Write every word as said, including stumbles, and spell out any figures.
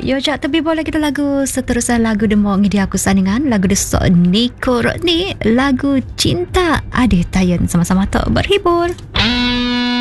Yo jak tebi boleh kita lagu seterusnya lagu demo ngidi aku sandingan lagu desok Nico Rodney lagu Cinta Ade Tayan sama-sama tak berhibur.